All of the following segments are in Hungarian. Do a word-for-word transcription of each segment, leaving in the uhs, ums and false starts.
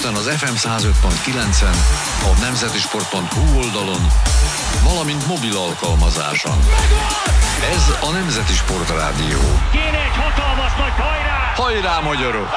Budapesten az ef em száz öt pont kilencen, a nemzetisport pont hu oldalon, valamint mobil alkalmazáson. Ez a Nemzeti Sport Rádió. Kéne egy hatalmas nagy hajrá! Hajrá, magyarok!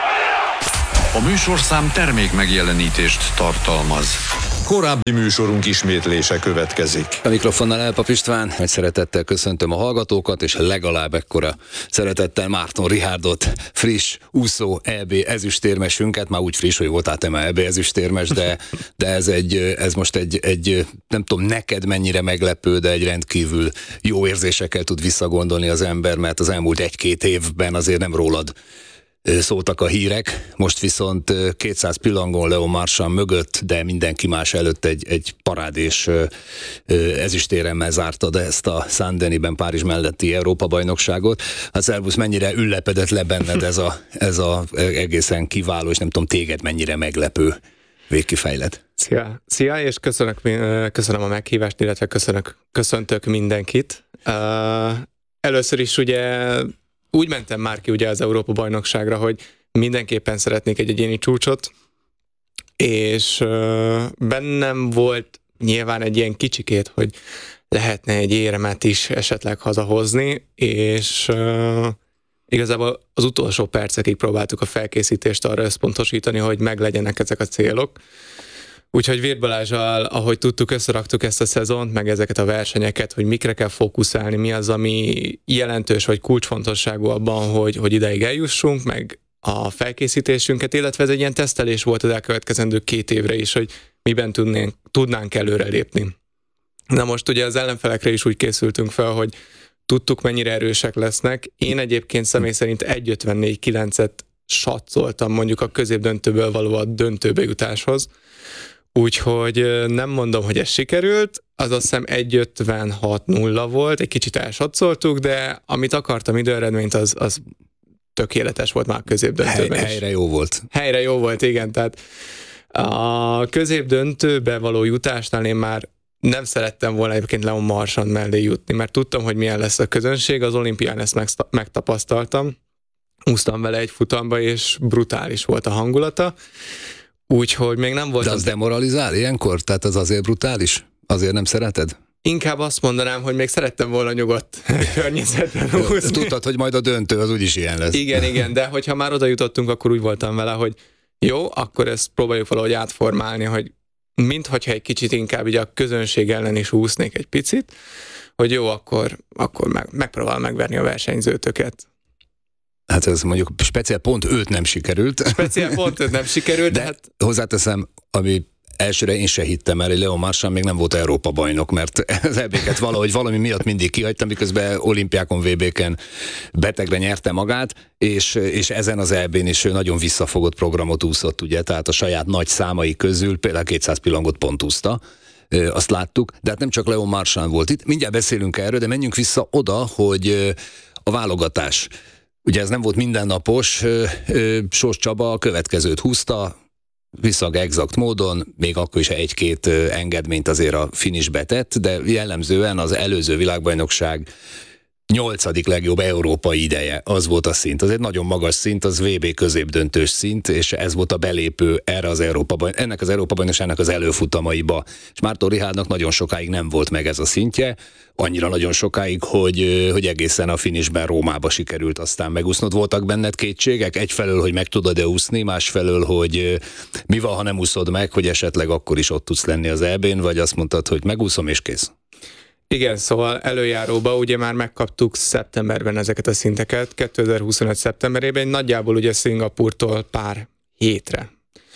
A műsorszám termék megjelenítést tartalmaz. Korábbi műsorunk ismétlése következik. A mikrofonnál Elpap István, egy szeretettel köszöntöm a hallgatókat, és legalább ekkora szeretettel Márton Richárdot, friss, úszó é bé ezüstérmesünket, már úgy friss, hogy voltál te már é bé ezüstérmes, de, de ez, egy, ez most egy, egy, nem tudom neked mennyire meglepő, de egy rendkívül jó érzésekkel tud visszagondolni az ember, mert az elmúlt egy-két évben azért nem rólad szóltak a hírek, most viszont kétszáz pillangon Leon Marchand mögött, de mindenki más előtt egy, egy parádés ezüstéremmel zártad ezt a Saint-Denisben, Párizs melletti Európa-bajnokságot. Hát szervusz, mennyire üllepedett le benned ez a, ez a egészen kiváló, és nem tudom, téged mennyire meglepő végkifejlet. Szia, Szia és köszönök, köszönöm a meghívást, illetve köszönök, köszöntök mindenkit. Uh, először is ugye úgy mentem már ki ugye az Európa-bajnokságra, hogy mindenképpen szeretnék egy egyéni csúcsot, és uh, bennem volt nyilván egy ilyen kicsikét, hogy lehetne egy éremet is esetleg hazahozni, és uh, igazából az utolsó percekig próbáltuk a felkészítést arra összpontosítani, hogy meglegyenek ezek a célok. Úgyhogy Virth Balázssal, ahogy tudtuk, összeraktuk ezt a szezont, meg ezeket a versenyeket, hogy mikre kell fókuszálni, mi az, ami jelentős vagy kulcsfontosságú abban, hogy, hogy ideig eljussunk, meg a felkészítésünket, illetve ez egy ilyen tesztelés volt az elkövetkezendő két évre is, hogy miben tudnánk, tudnánk előrelépni. Na most ugye az ellenfelekre is úgy készültünk fel, hogy tudtuk, mennyire erősek lesznek. Én egyébként személy szerint egy ötvennégy kilencet satszoltam mondjuk a középdöntőből való a döntőbe jutáshoz. Úgyhogy nem mondom, hogy ez sikerült, az azt hiszem egy ötvenhat nulla volt, egy kicsit elsatszoltuk, de amit akartam időeredményt, az, az tökéletes volt már a középdöntőben. Hely, helyre jó volt. Helyre jó volt, igen, tehát a középdöntőbe való jutásnál én már nem szerettem volna egyébként Leon Marchand mellé jutni, mert tudtam, hogy milyen lesz a közönség, az olimpián ezt megtapasztaltam, úsztam vele egy futamba, és brutális volt a hangulata. Úgyhogy még nem volt... De az demoralizál ilyenkor? Tehát az azért brutális? Azért nem szereted? Inkább azt mondanám, hogy még szerettem volna nyugodt környezetben úszni. Tudtad, hogy majd a döntő az úgyis ilyen lesz. Igen, igen, de hogyha már oda jutottunk, akkor úgy voltam vele, hogy jó, akkor ezt próbáljuk valahogy átformálni, hogy minthogyha egy kicsit inkább így a közönség ellen is úsznék egy picit, hogy jó, akkor, akkor meg, megpróbálom megverni a versenyzőtöket. Hát ez mondjuk speciál pont őt nem sikerült. Speciál pont őt nem sikerült, de, de hát... hozzáteszem, ami elsőre én se hittem el, hogy Leon Marchand még nem volt Európa bajnok, mert az é béket valahogy valami miatt mindig kihagytam, miközben olimpiákon, vé béken betegre nyerte magát, és, és ezen az é bén is nagyon visszafogott programot úszott, ugye, tehát a saját nagy számai közül például kétszáz pillangot pont úszta, azt láttuk, de hát nem csak Leon Marchand volt itt. Mindjárt beszélünk erről, de menjünk vissza oda, hogy a válogatás. Ugye ez nem volt mindennapos, Sós Csaba a következőt húzta, viszonylag exakt módon, még akkor is egy-két engedményt azért a finishbe tett, de jellemzően az előző világbajnokság nyolcadik legjobb európai ideje, az volt a szint. Az egy nagyon magas szint, az vé bé középdöntős szint, és ez volt a belépő erre az Európa, ennek az Európa-bajnokságnak az előfutamaiba. És Márton Richárdnak nagyon sokáig nem volt meg ez a szintje, annyira nagyon sokáig, hogy, hogy egészen a finishben Rómába sikerült aztán megúsznod. Voltak benned kétségek? Egyfelől, hogy meg tudod-e úszni, másfelől, hogy mi van, ha nem úszod meg, hogy esetleg akkor is ott tudsz lenni az é bén, vagy azt mondtad, hogy megúszom és kész? Igen, szóval előjáróba ugye már megkaptuk szeptemberben ezeket a szinteket, kétezer-huszonöt szeptemberében, nagyjából ugye Szingapúrtól pár hétre,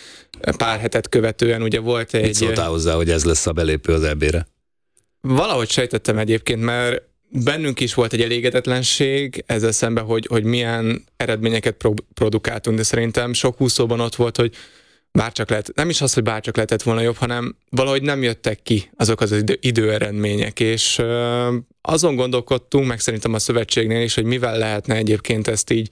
pár hetet követően ugye volt egy... Mit szóltál hozzá, hogy ez lesz a belépő az é bére? Valahogy sejtettem egyébként, mert bennünk is volt egy elégedetlenség ezzel szemben, hogy, hogy milyen eredményeket pro- produkáltunk, de szerintem sok úszóban ott volt, hogy bárcsak lehet, nem is az, hogy bárcsak lehetett volna jobb, hanem valahogy nem jöttek ki azok az idő, időeredmények, és ö, azon gondolkodtunk, meg szerintem a szövetségnél is, hogy mivel lehetne egyébként ezt így,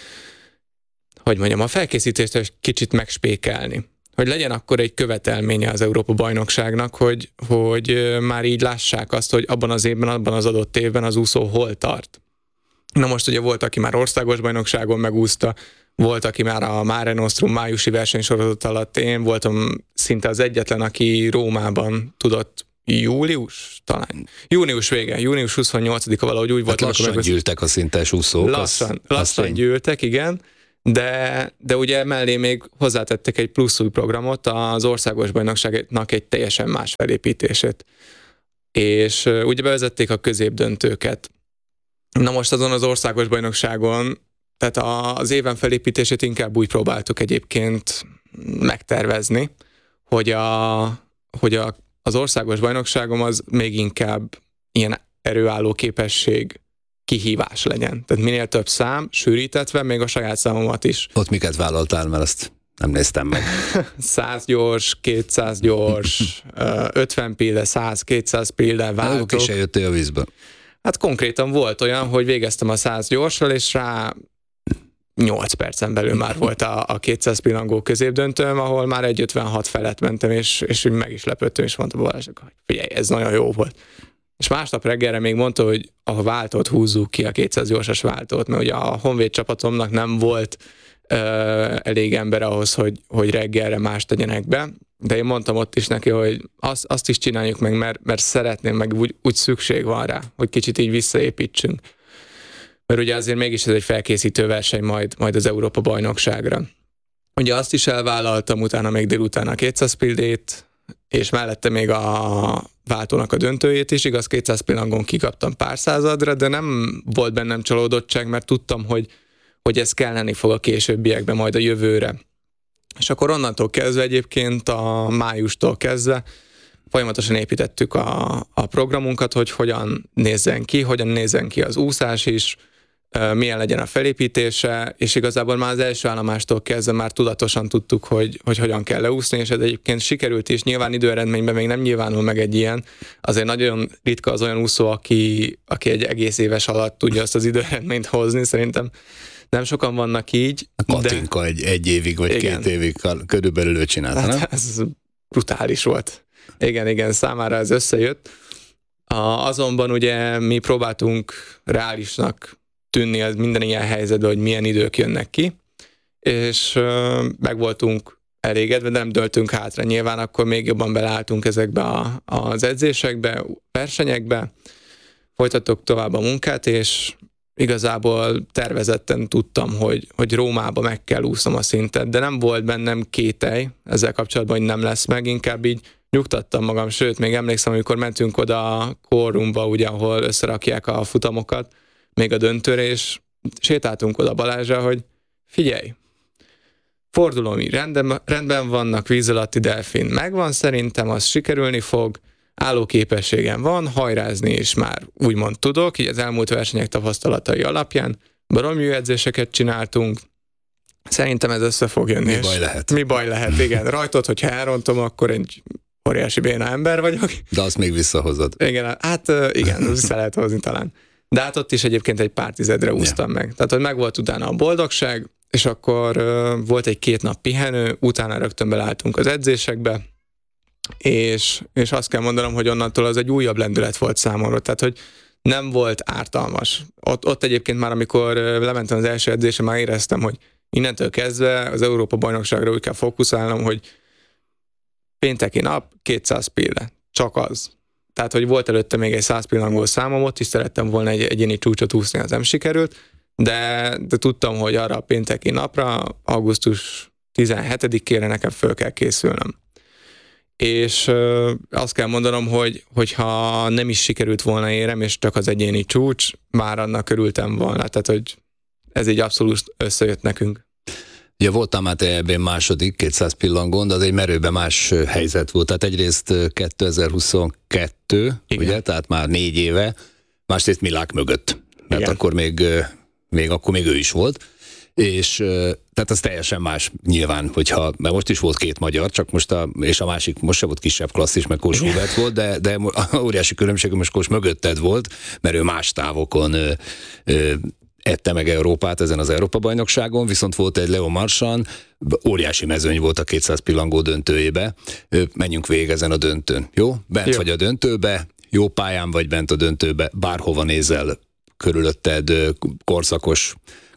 hogy mondjam, a felkészítést egy kicsit megspékelni. Hogy legyen akkor egy követelménye az Európa-bajnokságnak, hogy, hogy már így lássák azt, hogy abban az évben, abban az adott évben az úszó hol tart. Na most ugye volt, aki már országos bajnokságon megúszta, volt, aki már a Mare Nostrum májusi versenysorozat alatt, én voltam szinte az egyetlen, aki Rómában tudott július, talán. Június vége, június huszonnyolcadika valahogy úgy volt. Hát lassan meg gyűltek a szintes úszók. Lassan, az, lassan az gyűltek, igen, de, de ugye mellé még hozzátettek egy plusz új programot, az országos bajnokságnak egy teljesen más felépítését. És uh, ugye bevezették a középdöntőket. Na most azon az országos bajnokságon, tehát a, az éven felépítését inkább úgy próbáltuk egyébként megtervezni, hogy, a, hogy a, az országos bajnokságom az még inkább ilyen erőálló képesség kihívás legyen. Tehát minél több szám, sűrítetve, még a saját számomat is. Ott miket vállaltál, mert azt nem néztem meg. száz gyors, kétszáz gyors, ötven pille, száz, kétszáz pille váltók. Ki se jöttél a vízbe. Hát konkrétan volt olyan, hogy végeztem a száz gyorsral, és rá nyolc percen belül már volt a, a kétszáz pillangó középdöntőm, ahol már egy ötvenhat felett mentem, és, és úgy meg is lepődtem, és mondta Balázsnak, hogy figyelj, ez nagyon jó volt. És másnap reggelre még mondta, hogy a váltót húzzuk ki, a kétszáz gyorsas váltót, mert ugye a Honvéd csapatomnak nem volt ö, elég ember ahhoz, hogy, hogy reggelre más tegyenek be, de én mondtam ott is neki, hogy azt, azt is csináljuk meg, mert, mert szeretném, meg úgy, úgy szükség van rá, hogy kicsit így visszaépítsünk. Mert ugye azért mégis ez egy felkészítő verseny majd, majd az Európa-bajnokságra. Ugye azt is elvállaltam, utána még délután a kétszáz pildét, és mellette még a váltónak a döntőjét is, igaz, kétszáz pillangon kikaptam pár századra, de nem volt bennem csalódottság, mert tudtam, hogy, hogy ez kelleni fog a későbbiekben, majd a jövőre. És akkor onnantól kezdve egyébként a májustól kezdve folyamatosan építettük a, a programunkat, hogy hogyan nézzen ki, hogyan nézzen ki az úszás is, milyen legyen a felépítése, és igazából már az első állomástól kezdve már tudatosan tudtuk, hogy, hogy hogyan kell leúszni, és ez egyébként sikerült is, nyilván időeredményben még nem nyilvánul meg egy ilyen, azért nagyon ritka az olyan úszó, aki, aki egy egész éves alatt tudja azt az időeredményt hozni, szerintem nem sokan vannak így. A Katinka de... egy, egy évig vagy igen. két évig körülbelül ő csinálta, hát, nem? Ez brutális volt. Igen, igen, számára ez összejött. A, azonban ugye mi próbáltunk reálisnak tűnni az minden ilyen helyzetben, hogy milyen idők jönnek ki, és uh, meg voltunk elégedve, de nem döltünk hátra. Nyilván akkor még jobban beleálltunk ezekbe a, az edzésekbe, versenyekbe, folytattuk tovább a munkát, és igazából tervezetten tudtam, hogy, hogy Rómába meg kell úsznom a szintet, de nem volt bennem kételj ezzel kapcsolatban, hogy nem lesz meg, inkább így nyugtattam magam, sőt, még emlékszem, amikor mentünk oda a Quorumba, ugye, ahol összerakják a futamokat, még a döntőre, és sétáltunk oda Balázsra, hogy figyelj, fordulómi rendben, rendben vannak, víz alatti delfin megvan, szerintem az sikerülni fog, állóképességem van, hajrázni is már úgymond tudok, így az elmúlt versenyek tapasztalatai alapján, baromi jó edzéseket csináltunk, szerintem ez össze fog jönni. Mi baj lehet? Mi baj lehet, igen. Rajtod, hogyha elrontom, akkor egy óriási béna ember vagyok. De azt még visszahozod. Igen, hát igen, vissza lehet hozni talán. De hát ott is egyébként egy pár tizedre úsztam ja. meg. Tehát, hogy meg volt utána a boldogság, és akkor uh, volt egy két nap pihenő, utána rögtön belálltunk az edzésekbe, és, és azt kell mondanom, hogy onnantól az egy újabb lendület volt számomra, tehát, hogy nem volt ártalmas. Ott, ott egyébként már, amikor lementem az első edzésre, már éreztem, hogy innentől kezdve az Európa-bajnokságra úgy kell fókuszálnom, hogy pénteki nap, kétszáz pille. Csak az. Tehát, hogy volt előtte még egy száz pillangó számom, ott is szerettem volna egy egyéni csúcsot úszni, az nem sikerült, de, de tudtam, hogy arra a pénteki napra, augusztus tizenhetedikére nekem föl kell készülnöm. És ö, azt kell mondanom, hogy hogyha nem is sikerült volna érem, és csak az egyéni csúcs, már annak örültem volna. Tehát, hogy ez így abszolút összejött nekünk. Ugye voltam már te ebben második kétszáz pillangón, de az egy merőben más helyzet volt. Tehát egyrészt kétezer-huszonkettő, igen. ugye, tehát már négy éve, másrészt Milák mögött. Mert igen. akkor még, még, akkor még ő is volt. És tehát az teljesen más nyilván, hogyha, mert most is volt két magyar, csak most a, és a másik most se volt kisebb klasszis, meg Kós Hubert volt, de, de óriási különbség, most Kós mögötted volt, mert ő más távokon ö, ö, ette meg Európát ezen az Európa-bajnokságon, viszont volt egy Leo Marchand, óriási mezőny volt a kétszáz pillangó döntőjébe, menjünk végig ezen a döntőn, jó? Bent jó. vagy a döntőbe, jó pályán vagy bent a döntőbe, bárhova nézel körülötted korszakos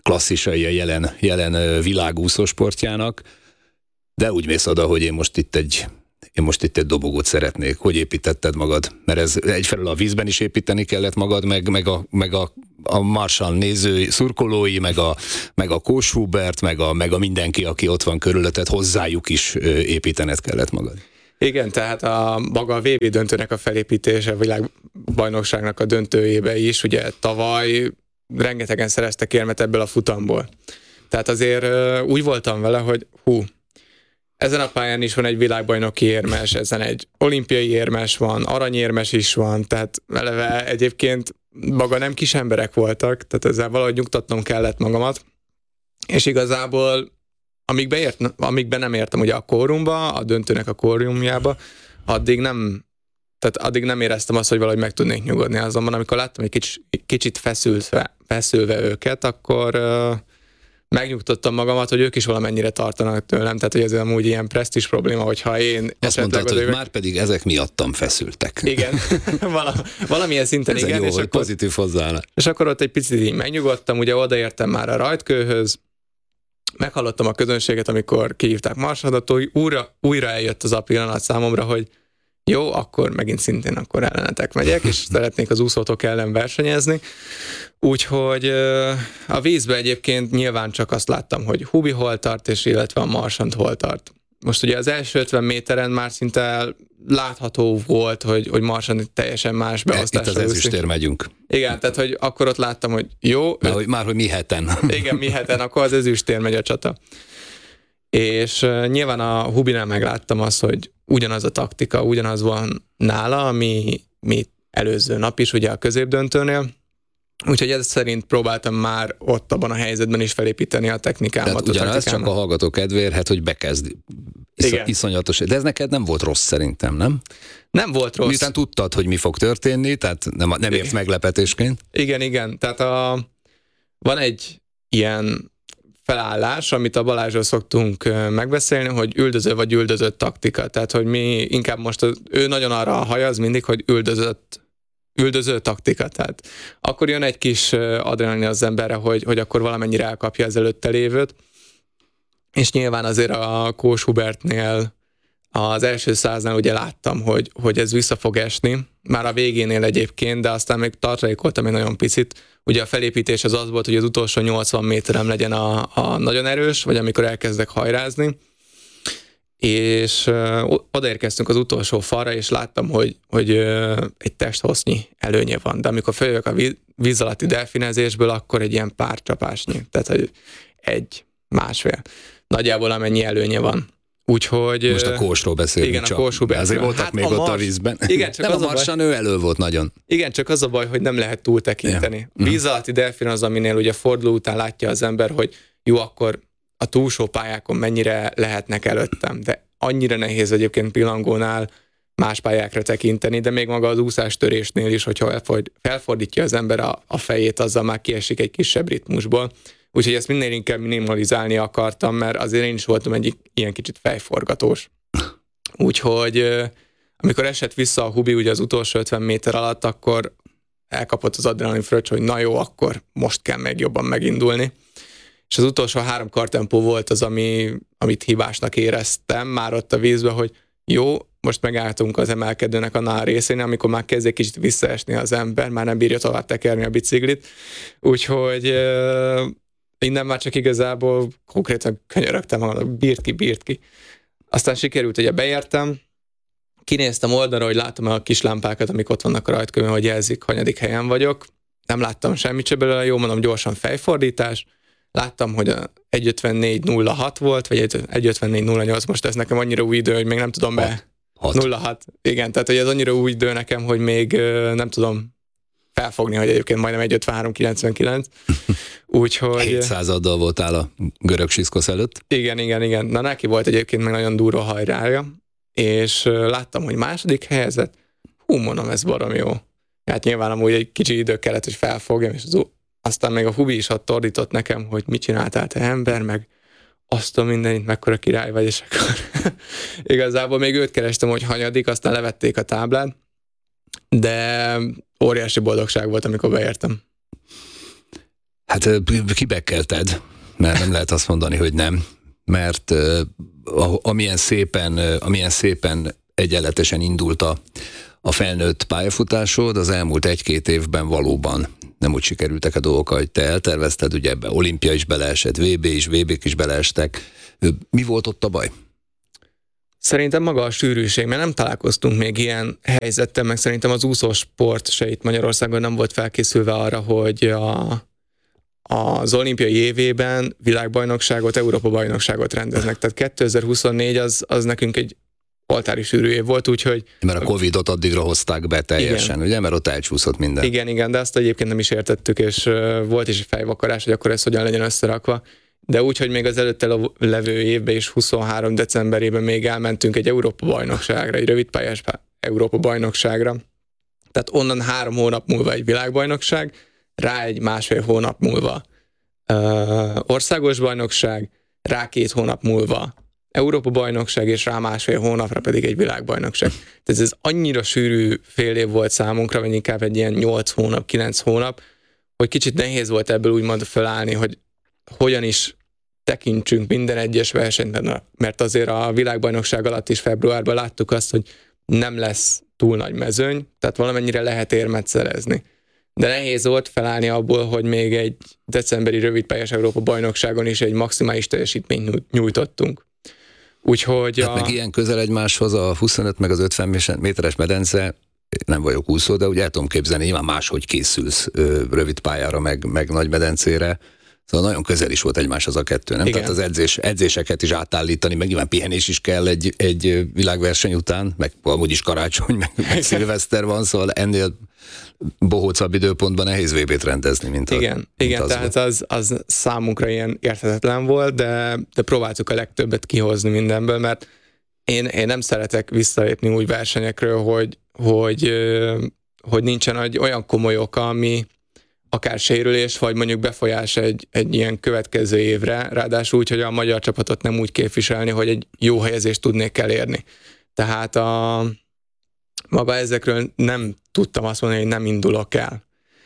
klasszisai a jelen, jelen világúszó sportjának, de úgy mész oda, hogy én most itt egy én most itt egy dobogót szeretnék. Hogy építetted magad? Mert ez egyfelől a vízben is építeni kellett magad, meg, meg, a, meg a, a Marsan nézői, szurkolói, meg a, meg a Kós Hubert, meg a, meg a mindenki, aki ott van körülötted, hozzájuk is építened kellett magad. Igen, tehát a maga a vé bé döntőnek a felépítése, a világbajnokságnak a döntőjébe is, ugye tavaly rengetegen szereztek érmet ebből a futamból. Tehát azért úgy voltam vele, hogy hú, ezen a pályán is van egy világbajnoki érmes, ezen egy olimpiai érmes van, aranyérmes is van, tehát eleve egyébként maga nem kis emberek voltak, tehát ezzel valahogy nyugtatnom kellett magamat, és igazából amíg, beért, amíg be nem értem ugye a kórumba, a döntőnek a kórumjába, addig nem, tehát addig nem éreztem azt, hogy valahogy meg tudnék nyugodni. Azonban amikor láttam egy kicsit, kicsit feszülve, feszülve őket, akkor uh, megnyugtattam magamat, hogy ők is valamennyire tartanak tőlem, tehát hogy ez amúgy ilyen presztízs probléma, hogyha én... Azt mondtad, hogy ők... már pedig ezek miattam feszültek. Igen, Val- valamilyen szinten ez igen. jó, és hogy akkor, pozitív hozzáállás. És akkor ott egy picit így megnyugodtam, ugye odaértem már a rajtkőhöz, meghallottam a közönséget, amikor kihívták Marsanot, újra, újra eljött az a pillanat számomra, hogy jó, akkor megint szintén akkor ellenetek megyek, és szeretnék az úszótok ellen versenyezni. Úgyhogy a vízbe egyébként nyilván csak azt láttam, hogy Hubi hol tart, és illetve a Marsant hol tart. Most ugye az első ötven méteren már szinte látható volt, hogy, hogy Marsan teljesen más beosztásra Itt az ezüstér megyünk. Igen, tehát hogy akkor ott láttam, hogy jó. Már, hogy, már hogy mi heten. Igen, mi heten, akkor az ezüstér megy a csata. És uh, nyilván a Hubinál megláttam azt, hogy ugyanaz a taktika, ugyanaz van nála, ami mi előző nap is, ugye a középdöntőnél. Úgyhogy ez szerint próbáltam már ott abban a helyzetben is felépíteni a technikámat. Tehát ugyanaz, csak a hallgató kedvéért, hát, hogy bekezd. Isz, iszonyatos. De ez neked nem volt rossz szerintem, nem? Nem volt rossz. Miután tudtad, hogy mi fog történni, tehát nem, nem ért meglepetésként. Igen, igen. Tehát a, van egy ilyen felállás, amit a Balázsról szoktunk megbeszélni, hogy üldöző vagy üldözött taktika. Tehát, hogy mi inkább most, az, ő nagyon arra hajaz mindig, hogy üldözött üldöző taktika. Tehát akkor jön egy kis adrenalin az emberre, hogy, hogy akkor valamennyire elkapja az előtte lévőt. És nyilván azért a Kós Hubertnél az első száznál ugye láttam, hogy, hogy ez vissza fog esni. Már a végénél egyébként, de aztán még tartalékoltam egy nagyon picit. Ugye a felépítés az az volt, hogy az utolsó nyolcvan méterem legyen a, a nagyon erős, vagy amikor elkezdek hajrázni. És uh, odaérkeztünk az utolsó falra, és láttam, hogy, hogy uh, egy testhosznyi előnye van. De amikor följövök a víz, víz alatti delfinezésből, akkor egy ilyen pár csapásnyi. Tehát, hogy egy, másfél. Nagyjából amennyi előnye van. Úgyhogy... Most a Kósról beszélünk. Igen, csak. a Kós Hubertről. Azért voltak hát még a ott Mars... a vízben. Igen, csak nem az a Marsan, ő elő volt nagyon. Igen, csak az a baj, hogy nem lehet túl tekinteni. Ja. Víz alatti delfin az, aminél ugye forduló után látja az ember, hogy jó, akkor a túlsó pályákon mennyire lehetnek előttem, de annyira nehéz egyébként pillangónál más pályákra tekinteni, de még maga az úszástörésnél is, hogyha felfordítja az ember a, a fejét, azzal már kiesik egy kisebb ritmusból. Úgyhogy ezt minél inkább minimalizálni akartam, mert azért én is voltam egy ilyen kicsit fejforgatós. Úgyhogy amikor esett vissza a Hubi ugye az utolsó ötven méter alatt, akkor elkapott az adrenalin fröccs, hogy na jó, akkor most kell meg jobban megindulni. És az utolsó három kartempó volt az, ami, amit hibásnak éreztem már ott a vízbe, hogy jó, most megálltunk az emelkedőnek a nál részén, amikor már kezd egy kicsit visszaesni az ember, már nem bírja tovább tekerni a biciklit. Úgyhogy uh, innen már csak igazából konkrétan könyörögtem magam, bírt ki, bírt ki. Aztán sikerült, ugye beértem, kinéztem oldalra, hogy látom a kis lámpákat, amik ott vannak a rajtkövön, hogy jelzik, hanyadik helyen vagyok. Nem láttam semmit se belőle, jó mondom, gyorsan fejfordítás. Láttam, hogy egy ötvennégy nulla hat volt, vagy egy ötvennégy nulla nyolc, most ez nekem annyira új idő, hogy még nem tudom be. nulla hat. Igen, tehát hogy ez annyira új idő nekem, hogy még nem tudom felfogni, hogy egyébként majdnem egy ötvenhárom kilencvenkilenc. Úgyhogy... hétszázaddal voltál a görög Siszkosz előtt. Igen, igen, igen. Na neki volt egyébként még nagyon durva hajrája, és láttam, hogy második helyzet, hú, mondom, ez barom jó. Hát nyilván amúgy egy kicsi idő kellett, hogy felfogjam, és az aztán még a Hubi is ott ordított nekem, hogy mit csináltál te ember, meg azt a mindenit, mekkora király vagy, és akkor igazából még őt kerestem, hogy hanyadik, aztán levették a táblát, de óriási boldogság volt, amikor beértem. Hát kibekkelted, mert nem lehet azt mondani, hogy nem, mert uh, amilyen szépen, uh, amilyen szépen egyenletesen indult a, a felnőtt pályafutásod, az elmúlt egy-két évben valóban nem úgy sikerültek a dolgok, hogy te eltervezted, ugye ebbe olimpia is beleesett, vé bé is, vé bék is beleestek. Mi volt ott a baj? Szerintem maga a sűrűség, mert nem találkoztunk még ilyen helyzettel, meg szerintem az úszósport se itt Magyarországon nem volt felkészülve arra, hogy a, az olimpiai évében világbajnokságot, Európa-bajnokságot rendeznek. Tehát kétezer-huszonnégy az, az nekünk egy oltári sűrű év volt, úgyhogy... Mert a Covidot addigra hozták be teljesen, igen. Ugye? Mert ott elcsúszott minden. Igen, igen, de azt egyébként nem is értettük, és uh, volt is egy fejvakarás, hogy akkor ez hogyan legyen összerakva. De úgy, hogy még az előtte levő évben is huszonhárom decemberében még elmentünk egy Európa-bajnokságra, egy rövidpályás Európa-bajnokságra. Tehát onnan három hónap múlva egy világbajnokság, rá egy másfél hónap múlva uh, országos bajnokság, rá két hónap múlva Európa-bajnokság, és rá másfél hónapra pedig egy világbajnokság. Tehát ez annyira sűrű fél év volt számunkra, vagy inkább egy ilyen nyolc hónap, kilenc hónap, hogy kicsit nehéz volt ebből úgymond felállni, hogy hogyan is tekintsünk minden egyes versenyben, mert azért a világbajnokság alatt is februárban láttuk azt, hogy nem lesz túl nagy mezőny, tehát valamennyire lehet érmet szerezni. De nehéz volt felállni abból, hogy még egy decemberi rövidpályás Európa-bajnokságon is egy maximális teljesítményt nyújtottunk. Úgyhogy hát a... meg ilyen közel egymáshoz a huszonöt meg az ötven méteres medence, nem vagyok úszó, de úgy el tudom képzelni, nyilván máshogy készülsz rövid pályára, meg, meg nagy medencére. Szóval nagyon közel is volt egymáshoz a kettő, nem? Igen. Tehát az edzés, edzéseket is átállítani, meg nyilván pihenés is kell egy, egy világverseny után, meg amúgy is karácsony, meg, meg szilveszter van, szóval ennél bohócabb időpontban nehéz vé bét rendezni, mint a, igen, mint igen, az tehát az, az számunkra ilyen érthetetlen volt, de, de próbáltuk a legtöbbet kihozni mindenből, mert én, én nem szeretek visszalépni úgy versenyekről, hogy, hogy, hogy nincsen egy olyan komoly oka, ami akár sérülés, vagy mondjuk befolyás egy, egy ilyen következő évre, ráadásul úgy, hogy a magyar csapatot nem úgy képviselni, hogy egy jó helyezést tudnék elérni. Tehát a, maga ezekről nem tudtam azt mondani, hogy nem indulok el.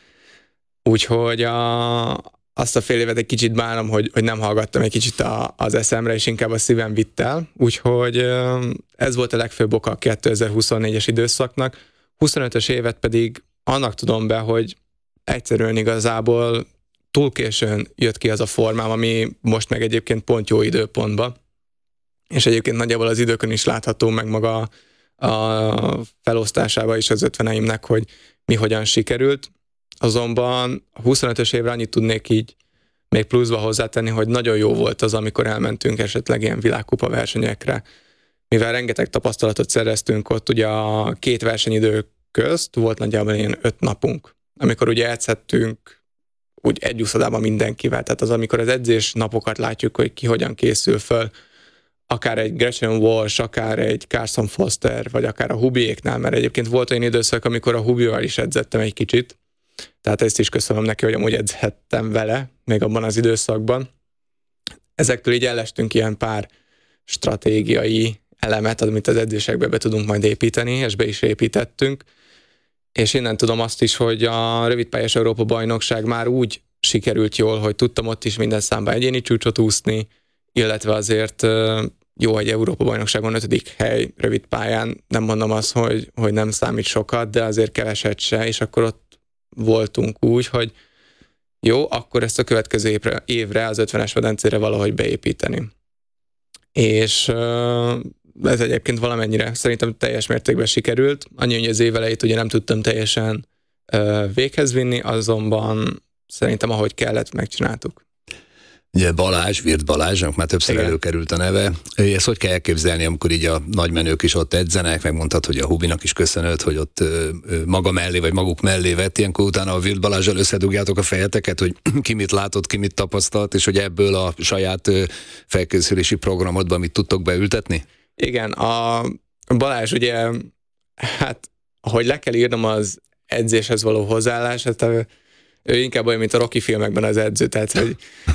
Úgyhogy a, azt a fél évet egy kicsit bánom, hogy, hogy nem hallgattam egy kicsit a, az eszemre, és inkább a szívem vitt el. Úgyhogy ez volt a legfőbb oka a kétezer-huszonnégyes időszaknak. huszonötös évet pedig annak tudom be, hogy egyszerűen igazából túl későn jött ki az a formám, ami most meg egyébként pont jó időpontban. És egyébként nagyjából az időkön is látható meg maga a felosztásában is az ötveneimnek, hogy mi hogyan sikerült. Azonban a huszonötös évre annyit tudnék így még pluszba hozzátenni, hogy nagyon jó volt az, amikor elmentünk esetleg ilyen világkupa versenyekre, mivel rengeteg tapasztalatot szereztünk ott, ugye a két versenyidő közt volt nagyjából ilyen öt napunk, amikor ugye edzhettünk úgy egy úszodában mindenkivel, tehát az, amikor az edzés napokat látjuk, hogy ki hogyan készül föl, akár egy Gretchen Walsh, akár egy Carson Foster, vagy akár a Hubiéknál, mert egyébként volt olyan időszak, amikor a Hubival is edzettem egy kicsit, tehát ezt is köszönöm neki, hogy amúgy edzhettem vele, még abban az időszakban. Ezektől így ellestünk ilyen pár stratégiai elemet, amit az edzésekbe be tudunk majd építeni, és be is építettünk. És innen tudom azt is, hogy a rövidpályás Európa-bajnokság már úgy sikerült jól, hogy tudtam ott is minden számban egyéni csúcsot úszni, illetve azért jó, egy Európa-bajnokságon ötödik hely rövidpályán, nem mondom azt, hogy, hogy nem számít sokat, de azért keveset se, és akkor ott voltunk úgy, hogy jó, akkor ezt a következő évre, évre az ötvenes medencére valahogy beépíteni. És ez egyébként valamennyire szerintem teljes mértékben sikerült. Annyi, hogy az év elejét ugye nem tudtam teljesen véghez vinni, azonban szerintem ahogy kellett, megcsináltuk. Ugye Balázs, Virt Balázsnak már többször igen. előkerült a neve. Ezt hogy kell elképzelni, amikor így a nagymenők is ott edzenek, megmondtad, hogy a Hubinak is köszönöd, hogy ott maga mellé, vagy maguk mellé vett, ilyenkor utána a Virt Balázsral összedugjátok a fejeteket, hogy ki mit látott, ki mit tapasztalt, és hogy ebből a saját felkészülési programodban mit tudtok beültetni? Igen, a Balázs ugye, hát ahogy le kell írnom az edzéshez való hozzáállás, hát ő inkább olyan, mint a Rocky filmekben az edző, tehát hogy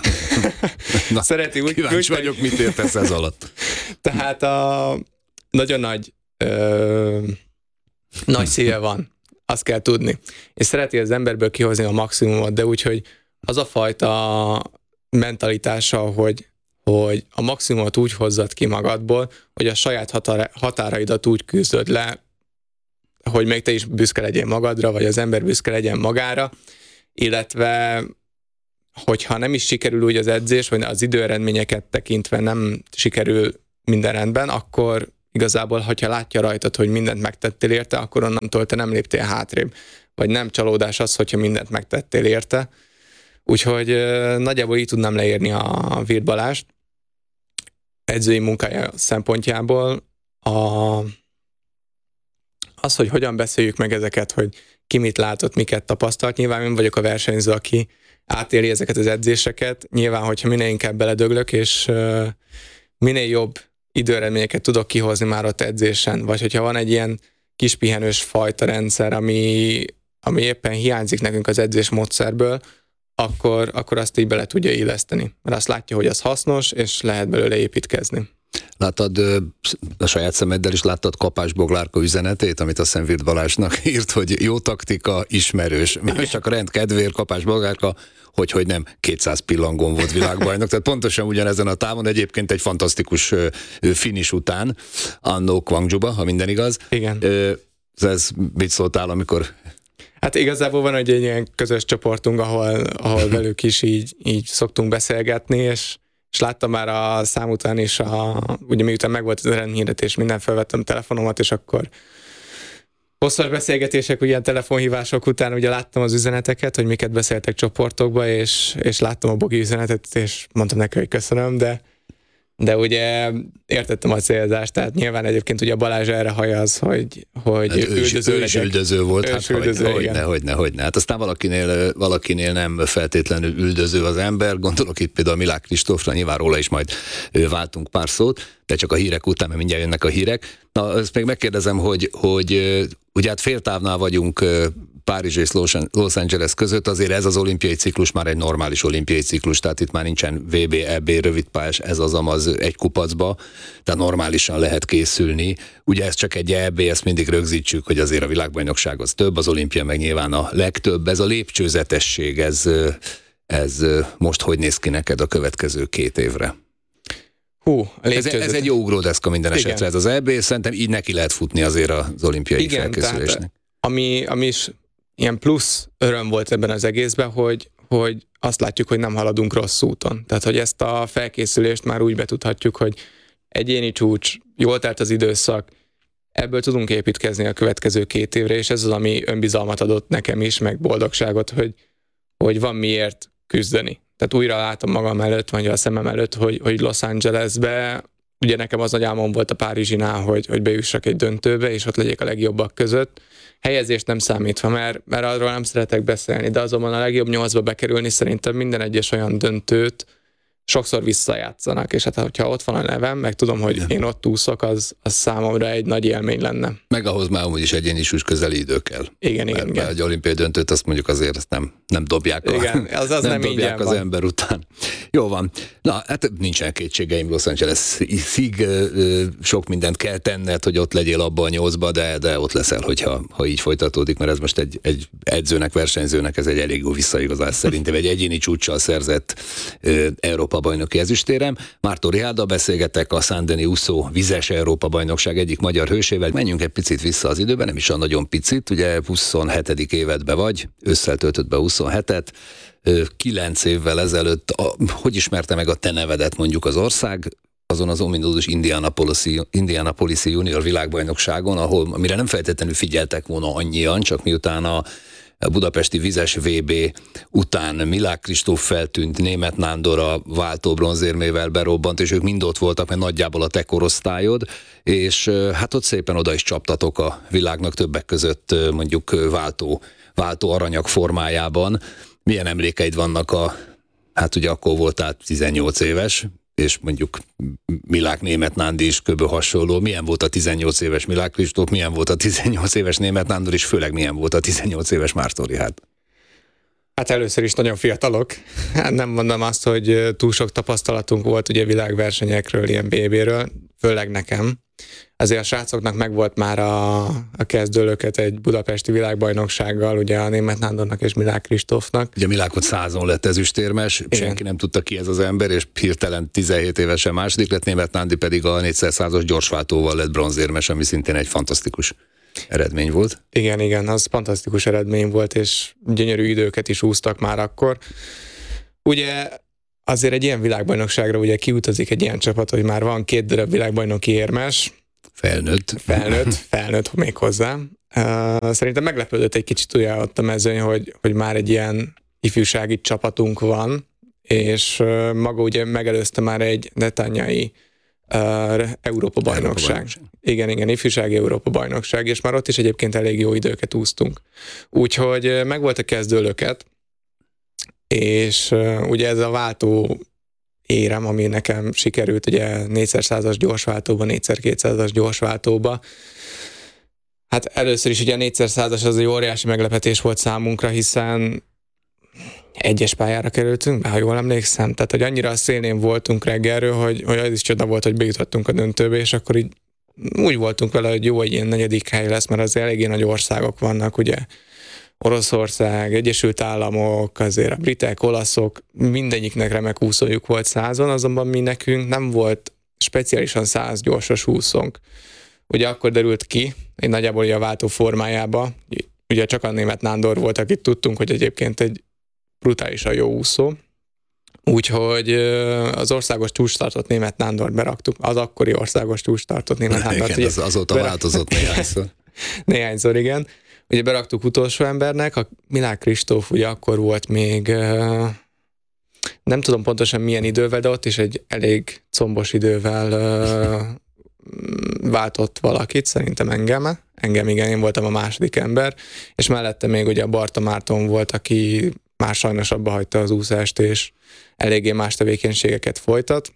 Na, szereti úgy... Kíváncsi úgy, vagyok, mit értesz ez alatt. Tehát a nagyon nagy ö, nagy szíve van, azt kell tudni. És szereti az emberből kihozni a maximumot, de úgy, hogy, az a fajta mentalitása, hogy, hogy a maximumot úgy hozzad ki magadból, hogy a saját határa, határaidat úgy küzdöd le, hogy még te is büszke legyél magadra, vagy az ember büszke legyen magára, illetve hogyha nem is sikerül úgy az edzés, vagy az időeredményeket tekintve nem sikerül minden rendben, akkor igazából, hogyha látja rajtad, hogy mindent megtettél érte, akkor onnantól te nem léptél hátrébb. Vagy nem csalódás az, hogyha mindent megtettél érte. Úgyhogy nagyjából így tudnám leírni a Wirth Balást edzői munkája szempontjából. A, az, hogy hogyan beszéljük meg ezeket, hogy ki mit látott, miket tapasztalt. Nyilván én vagyok a versenyző, aki átéli ezeket az edzéseket. Nyilván, hogyha minél inkább beledöglök, és minél jobb időeredményeket tudok kihozni már ott edzésen, vagy hogyha van egy ilyen kis pihenős fajta rendszer, ami, ami éppen hiányzik nekünk az edzés módszerből, akkor, akkor azt így bele tudja illeszteni. Mert azt látja, hogy az hasznos, és lehet belőle építkezni. Láttad a saját szemeddel is, láttad Kapás Boglárka üzenetét, amit a Wirth Balázsnak írt, hogy jó taktika, ismerős. Most csak a rend kedvéért Kapás Boglárka, hogy, hogy nem kétszáz pillangón volt világbajnok, tehát pontosan ugyanezen a távon, egyébként egy fantasztikus finish után, annó Gwangjuba, ha minden igaz. Igen. Ez mit szóltál, amikor... Hát igazából van egy ilyen közös csoportunk, ahol, ahol velük is így, így szoktunk beszélgetni, és és láttam már a szám után is, a, ugye miután megvolt az eredményhirdetés, minden felvettem telefonomat, és akkor hosszas beszélgetések, ugye telefonhívások után ugye láttam az üzeneteket, hogy miket beszéltek csoportokba, és, és láttam a Bogi üzenetet, és mondtam neki, hogy köszönöm, de, de ugye értettem a célzást, tehát nyilván egyébként ugye a Balázs erre hajaz, hogy, hogy hát üldöző ő is üldöző volt, hát üldöző, hogyne, hogyne, hogyne. Hát aztán valakinél, valakinél nem feltétlenül üldöző az ember, gondolok itt például Milák Kristófra, nyilván róla is majd váltunk pár szót, de csak a hírek után, mert mindjárt jönnek a hírek. Na, ezt még megkérdezem, hogy, hogy ugye hát féltávnál vagyunk Párizs és Los Angeles között, azért ez az olimpiai ciklus már egy normális olimpiai ciklus, tehát itt már nincsen vé bé, é bé, rövidpályás, ez az amaz egy kupacba, tehát normálisan lehet készülni. Ugye ez csak egy é bé, ezt mindig rögzítsük, hogy azért a világbajnokság az több, az olimpia meg nyilván a legtöbb. Ez a lépcsőzetesség, ez, ez most hogy néz ki neked a következő két évre? Hú, ez, ez egy jó ugródeszka minden esetre, igen. Ez az é bé, szerintem így neki lehet futni azért az olimpiai igen, felkészülésnek. Tehát, ami, ami is ilyen plusz öröm volt ebben az egészben, hogy, hogy azt látjuk, hogy nem haladunk rossz úton. Tehát, hogy ezt a felkészülést már úgy betudhatjuk, hogy egyéni csúcs, jól telt az időszak, ebből tudunk építkezni a következő két évre, és ez az, ami önbizalmat adott nekem is, meg boldogságot, hogy, hogy van miért küzdeni. Tehát újra látom magam előtt, vagy a szemem előtt, hogy, hogy Los Angelesbe, ugye nekem az nagy álmom volt a Párizsinál, hogy, hogy bejussak egy döntőbe, és ott legyek a legjobbak között. Helyezést nem számítva, mert, mert arról nem szeretek beszélni, de azonban a legjobb nyolcba bekerülni szerintem minden egyes olyan döntőt sokszor visszajátszanak, és hát hogyha ott van a nevem, meg tudom, hogy igen. Én ott úszok, az, az számomra egy nagy élmény lenne. Meg ahhoz már amúgy is egyéni is közeli idő kell. Igen, mert, igen. Mert egy olimpiai döntőt azt mondjuk azért azt nem, nem dobják, a, igen, az, az nem nem dobják az van. ember után. Jó van. Na, hát nincsen kétségeim, Los Angeles-ig sok mindent kell tenned, hogy ott legyél abba a nyolcba, de, de ott leszel, hogyha ha így folytatódik, mert ez most egy, egy edzőnek, versenyzőnek ez egy elég jó visszaigazás szerintem. Egy egyéni csúccsal szerzett Európa bajnoki ezüstérem. Mártó Rihárdal beszélgetek, a Saint-Denis úszó vizes Európa-bajnokság egyik magyar hősével. Menjünk egy picit vissza az időben, nem is a nagyon picit, ugye huszonhetedik évedbe vagy, ősszel töltött be huszonhetet, kilenc évvel ezelőtt, a, hogy ismerte meg a te nevedet mondjuk az ország, azon az ominózus Indianapolis-i, Indianapolis-i junior világbajnokságon, ahol, amire nem feltétlenül figyeltek volna annyian, csak miután a A budapesti vizes vé bé után Milák Kristóf feltűnt, Németh Nándor a váltó bronzérmével berobbant, és ők mind ott voltak, mert nagyjából a te korosztályod, és hát ott szépen oda is csaptatok a világnak többek között mondjuk váltó, váltó aranyag formájában. Milyen emlékeid vannak a, hát ugye akkor voltál tizennyolc éves, és mondjuk Milák Németh Nándi is kb. Hasonló. Milyen volt a tizennyolc éves Milák Kristóf, milyen volt a tizennyolc éves Németh Nándor, és főleg milyen volt a tizennyolc éves Mártó Rihárd? Hát először is nagyon fiatalok. Hát nem mondom azt, hogy túl sok tapasztalatunk volt ugye világversenyekről, ilyen bé béről, főleg nekem. azért a srácoknak megvolt már a, a kezdőlöket egy budapesti világbajnoksággal, ugye a Németh Nándornak és Milák Kristófnak. Ugye Milák ott százon lett ezüstérmes, igen. Senki nem tudta ki ez az ember, és hirtelen tizenhét évesen második lett, Németh Nándi pedig a négyszerszázas gyorsváltóval lett bronzérmes, ami szintén egy fantasztikus eredmény volt. Igen, igen, az fantasztikus eredmény volt, és gyönyörű időket is úsztak már akkor. Ugye azért egy ilyen világbajnokságra ugye kiutazik egy ilyen csapat, hogy már van két darab világbajnoki érmes. Felnőtt. Felnőtt, felnőtt még hozzá. Szerintem meglepődött egy kicsit ugye ott a mezőny, hogy, hogy már egy ilyen ifjúsági csapatunk van, és maga ugye megelőzte már egy netanyai uh, Európa-bajnokság. Igen, igen, ifjúsági Európa-bajnokság, és már ott is egyébként elég jó időket úsztunk. Úgyhogy megvolt a kezdőlöket, és uh, ugye ez a váltó érem, ami nekem sikerült, ugye négyszerszázas gyorsváltóba, négyszerkétszázas gyorsváltóba. Hát először is ugye a négyszerszázas az egy óriási meglepetés volt számunkra, hiszen egyes pályára kerültünk be, ha jól emlékszem. Tehát, hogy annyira a szélén voltunk reggelről, hogy, hogy az is csoda volt, hogy bejutottunk a döntőbe, és akkor így úgy voltunk vele, hogy jó, egy ilyen negyedik hely lesz, mert azért eléggé nagy országok vannak, ugye Oroszország, Egyesült Államok, azért a britek, olaszok, mindegyiknek remek úszójuk volt százon, azonban mi nekünk nem volt speciálisan száz gyorsos úszónk. Ugye akkor derült ki, egy nagyjából a váltó formájába, ugye csak a Németh Nándor volt, akit tudtunk, hogy egyébként egy brutálisan jó úszó. Úgyhogy az országos csúcsstartot Németh Nándort beraktuk, az akkori országos csúcsstartot Németh Nándort. Igen, az azóta berak... változott néhányszor. Néhányszor, igen. Ugye beraktuk utolsó embernek, a Milák Kristóf ugye akkor volt még, nem tudom pontosan milyen idővel, de ott is egy elég combos idővel váltott valakit, szerintem engem. Engem, igen, én voltam a második ember, és mellette még ugye a Barta Márton volt, aki már sajnos abba hagyta az úszást, és eléggé más tevékenységeket folytat.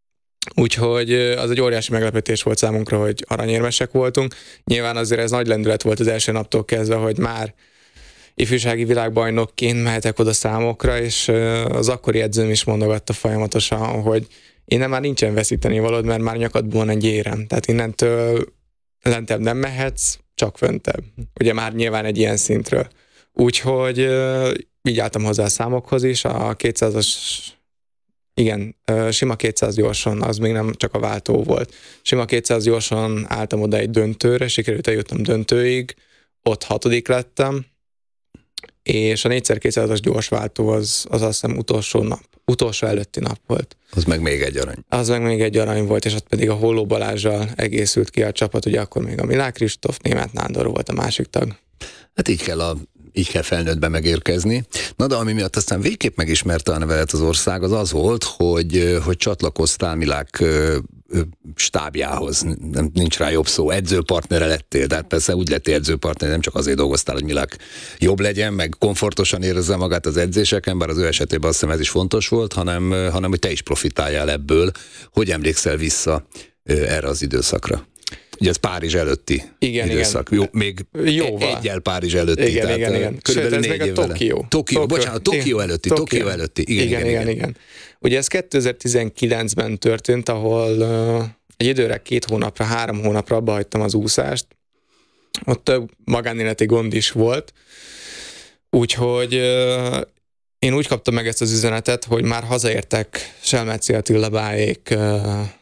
Úgyhogy az egy óriási meglepetés volt számunkra, hogy aranyérmesek voltunk. Nyilván azért ez nagy lendület volt az első naptól kezdve, hogy már ifjúsági világbajnokként mehetek oda számokra, és az akkori edzőm is mondogatta folyamatosan, hogy innen már nincsen veszíteni valód, mert már nyakadban van egy érem. Tehát innentől lentebb nem mehetsz, csak föntebb. Ugye már nyilván egy ilyen szintről. Úgyhogy így álltam hozzá a számokhoz is, a kétszázas, igen, sima kétszáz gyorsan, az még nem csak a váltó volt. Sima kétszáz gyorsan álltam oda egy döntőre, sikerült eljutnom döntőig, ott hatodik lettem, és a négyszerkétszázas gyorsváltó az, az azt hiszem utolsó nap, utolsó előtti nap volt. Az meg még egy arany. Az meg még egy arany volt, és ott pedig a Holló Balázsral egészült ki a csapat, ugye akkor még a Milák Kristóf, Németh Nándor volt a másik tag. Hát így kell a így kell felnőttbe megérkezni. Na de ami miatt aztán végképp megismerte a nevelet az ország, az az volt, hogy, hogy csatlakoztál Milák stábjához. Nem, nincs rá jobb szó. Edzőpartnere lettél. Tehát persze úgy lettél edzőpartner, nem csak azért dolgoztál, hogy Milák jobb legyen, meg komfortosan érezze magát az edzéseken, bár az ő esetében azt hiszem ez is fontos volt, hanem, hanem hogy te is profitáljál ebből. Hogy emlékszel vissza erre az időszakra? Ugye ez Párizs előtti igen, időszak. Igen. Jó, még Jóval. egyel Párizs előtti. Igen, tehát igen, igen. Körülbelül Sőt, ez négy meg a Tokió. Tokió, Tokió, bocsánat, Tokió előtti, Tokió, Tokió előtti. Igen, igen, igen, igen, igen. Ugye ez kétezer-tizenkilencben történt, ahol uh, egy időre, két hónapra, három hónapra abba hagytam az úszást. Ott több magánéleti gond is volt. Úgyhogy uh, én úgy kaptam meg ezt az üzenetet, hogy már hazaértek Selmeci Attila báék, uh,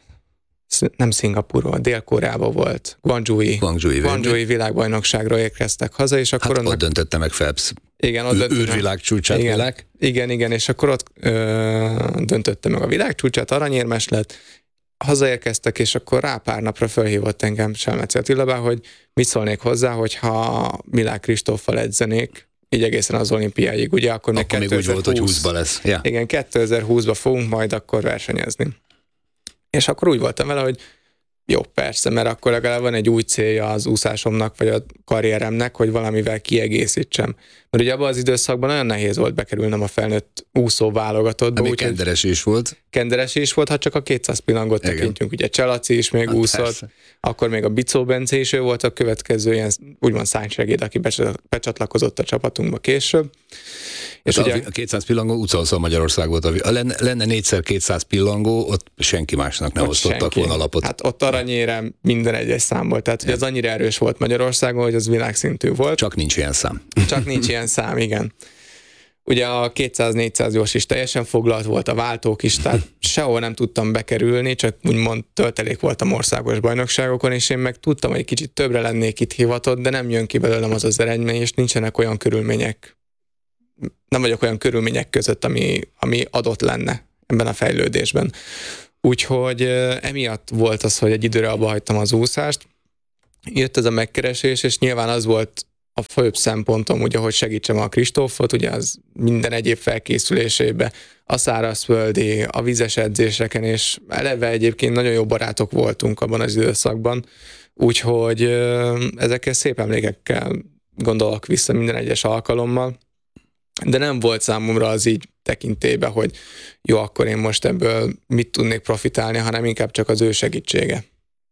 nem Szingapurban, Dél-Koreában volt, Guangzhou-i, Guangzhou-i, Guangzhou-i világbajnokságra érkeztek haza, és akkor... Hát onnak... ott döntötte meg Phelps. Igen, ott döntötte. Űrvilágcsúcsát. Igen, világ. igen, igen, és akkor ott ö, döntötte meg a világcsúcsát, aranyérmes lett, hazaérkeztek, és akkor rá pár napra felhívott engem Selmeci Attilabá, hogy mit szólnék hozzá, hogyha Milák Kristóffal edzenék, így egészen az olimpiáig, ugye akkor, akkor még úgy volt, hogy húszba lesz. Ja. Igen, kétezer-húszba fogunk majd akkor versenyezni. És akkor úgy voltam vele, hogy jó, persze, mert akkor legalább van egy új célja az úszásomnak, vagy a karrieremnek, hogy valamivel kiegészítsem. Mert ugye abban az időszakban nagyon nehéz volt bekerülnem a felnőtt úszó válogatottba. Még Kenderes is volt. kenderesés volt, ha csak a kétszáz pillangot Igen. tekintjünk. Ugye Cselaci is még Hát úszott, persze. akkor még a Bicó Bence is, ő volt a következő ilyen úgymond szánysegéd, aki becsat- becsatlakozott a csapatunkba később. És És ugye, a kétszáz pillangó utolsó Magyarország volt. A, lenne, lenne négyszer kétszáz pillangó, ott senki másnak ne ott osztottak senki. volna lapot. Hát ott aranyérem minden egyes számból, tehát hogy az annyira erős volt Magyarországon, hogy az világszintű volt. Csak nincs ilyen szám. Csak nincs ilyen szám, igen. Ugye a kétszáz-négyszáz gyors is teljesen foglalt volt, a váltók is, tehát sehol nem tudtam bekerülni, csak úgymond töltelék voltam országos bajnokságokon, és én meg tudtam, hogy egy kicsit többre lennék itt hivatott, de nem jön ki belőlem az az eredmény, és nincsenek olyan körülmények, nem vagyok olyan körülmények között, ami, ami adott lenne ebben a fejlődésben. Úgyhogy emiatt volt az, hogy egy időre abba hagytam az úszást, jött ez a megkeresés, és nyilván az volt a főbb szempontom, ugye, hogy segítsem a Kristófot, ugye az minden egyéb felkészülésébe, a szárazföldi, a vizes edzéseken, és eleve egyébként nagyon jó barátok voltunk abban az időszakban, úgyhogy ezekkel szép emlékekkel gondolok vissza minden egyes alkalommal, de nem volt számomra az így tekintébe, hogy jó, akkor én most ebből mit tudnék profitálni, hanem inkább csak az ő segítsége.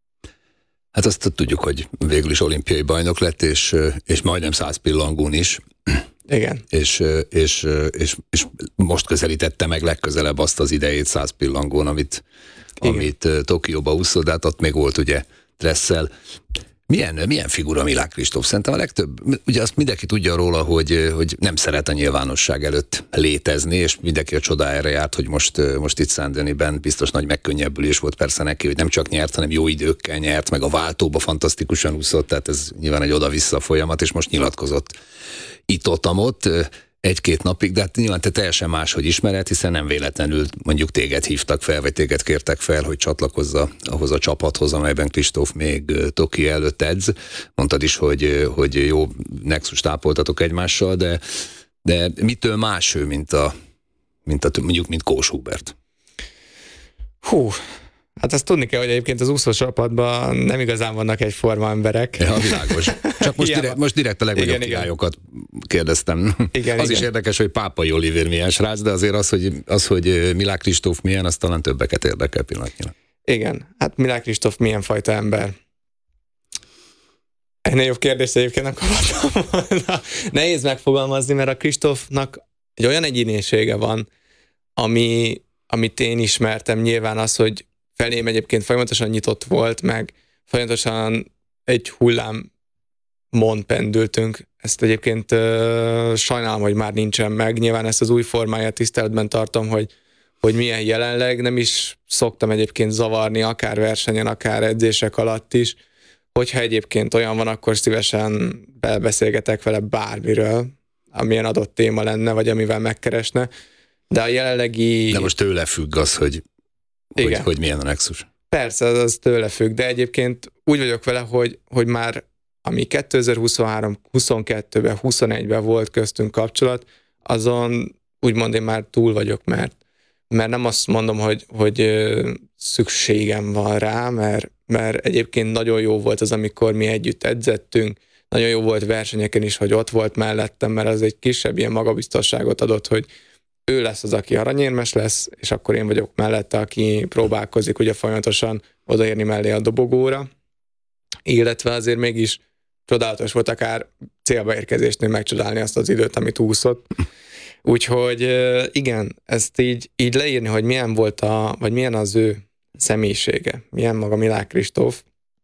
Hát azt tudjuk, hogy végül is olimpiai bajnok lett, és, és majdnem száz pillangón is. Igen. És, és, és, és most közelítette meg legközelebb azt az idejét száz pillangón, amit, amit Tokióba úszott, de hát ott még volt ugye Dressel. Milyen, milyen figura Milák Kristóf? Szerintem a legtöbb, ugye azt mindenki tudja róla, hogy, hogy nem szeret a nyilvánosság előtt létezni, és mindenki a csodájára járt, hogy most, most itt Saint-Denisben biztos nagy megkönnyebbülés volt persze neki, hogy nem csak nyert, hanem jó időkkel nyert, meg a váltóba fantasztikusan úszott, tehát ez nyilván egy oda-vissza folyamat, és most nyilatkozott itt-ott-amott egy-két napig, de hát nyilván te teljesen máshogy ismered, hiszen nem véletlenül mondjuk téged hívtak fel, vagy téged kértek fel, hogy csatlakozza ahhoz a csapathoz, amelyben Kristóf még Tokió előtt edz. Mondtad is, hogy, hogy jó nexus tápoltatok egymással, de, de mitől más ő, mint a, mint a mondjuk, mint Kós Hubert? Hú, hát azt tudni kell, hogy egyébként az úszócsapatban nem igazán vannak egyforma emberek. Ja, világos. Csak most, direkt, most direkt a legnagyobb igen, királyokat kérdeztem. Igen, az igen. is érdekes, hogy Pápai Olivér milyen srác, de azért az, hogy, az, hogy Milák Kristóf milyen, az talán többeket érdekel pillanatnyilag. Igen, hát Milák Kristóf milyen fajta ember? Ennél jobb kérdést egyébként nem kaphattam volna. Nehéz megfogalmazni, mert a Kristófnak egy olyan egyénisége van, ami, amit én ismertem, nyilván az, hogy felém egyébként folyamatosan nyitott volt, meg folyamatosan egy hullámon pendültünk. Ezt egyébként uh, sajnálom, hogy már nincsen meg. Nyilván ezt az új formáját tiszteletben tartom, hogy, hogy milyen jelenleg. Nem is szoktam egyébként zavarni, akár versenyen, akár edzések alatt is. Hogyha egyébként olyan van, akkor szívesen belebeszélgetek vele bármiről, amilyen adott téma lenne, vagy amivel megkeresne. De a jelenlegi... De most tőle függ az, hogy Hogy, hogy milyen a nexus. Persze, az, az tőle függ, de egyébként úgy vagyok vele, hogy, hogy már ami kétezer-huszonhárom, huszonkettőben, huszonegyben volt köztünk kapcsolat, azon úgymond én már túl vagyok, mert, mert nem azt mondom, hogy, hogy szükségem van rá, mert, mert egyébként nagyon jó volt az, amikor mi együtt edzettünk, nagyon jó volt versenyeken is, hogy ott volt mellettem, mert az egy kisebb ilyen magabiztosságot adott, hogy ő lesz az, aki aranyérmes lesz, és akkor én vagyok mellette, aki próbálkozik ugye folyamatosan odaérni mellé a dobogóra, illetve azért mégis csodálatos volt akár célba érkezésnél megcsodálni azt az időt, amit úszott. Úgyhogy igen, ezt így, így leírni, hogy milyen volt a, vagy milyen az ő személyisége, milyen maga Milák Kristóf,